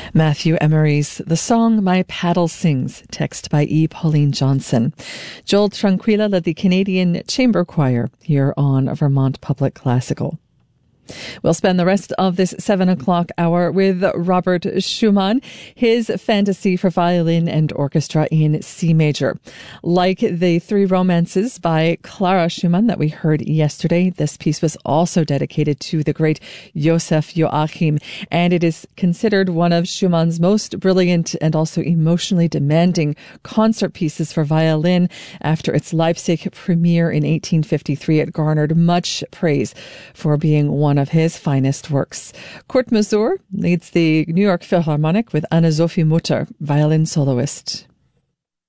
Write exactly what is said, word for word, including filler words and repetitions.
Matthew Emery's The Song My Paddle Sings, text by E. Pauline Johnson. Joel Tranquilla led the Canadian Chamber Choir here on Vermont Public Classical. We'll spend the rest of this seven o'clock hour with Robert Schumann, his fantasy for violin and orchestra in C major. Like the three romances by Clara Schumann that we heard yesterday, this piece was also dedicated to the great Joseph Joachim, and it is considered one of Schumann's most brilliant and also emotionally demanding concert pieces for violin. After its Leipzig premiere in eighteen fifty-three, it garnered much praise for being one of his finest works. Kurt Masur leads the New York Philharmonic with Anna-Sophie Mutter, violin soloist.